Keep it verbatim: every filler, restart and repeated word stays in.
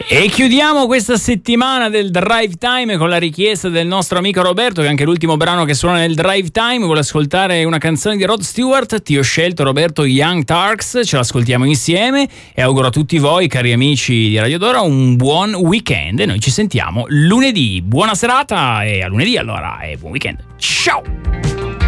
E chiudiamo questa settimana del Drive Time con la richiesta del nostro amico Roberto, che anche l'ultimo brano che suona nel Drive Time vuole ascoltare una canzone di Rod Stewart. Ti ho scelto, Roberto, Young Turks, ce l'ascoltiamo insieme e auguro a tutti voi, cari amici di Radio Dora, un buon weekend e noi ci sentiamo lunedì. Buona serata e a lunedì allora e buon weekend. Ciao!